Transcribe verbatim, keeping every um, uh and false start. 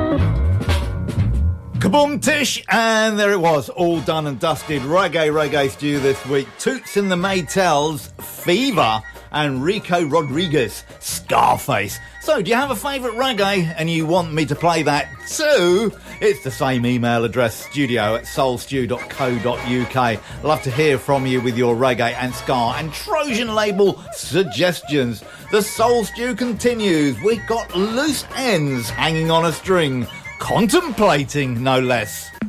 Kaboom tish, and there it was, all done and dusted. Reggae, reggae stew this week. Toots and the Maytals, Fever, and Rico Rodriguez, Scarface. So, do you have a favourite reggae and you want me to play that too? It's the same email address, studio at soulstew dot co dot uk. Love to hear from you with your reggae and ska and Trojan label suggestions. The Soul Stew continues. We've got loose ends hanging on a string. Contemplating, no less.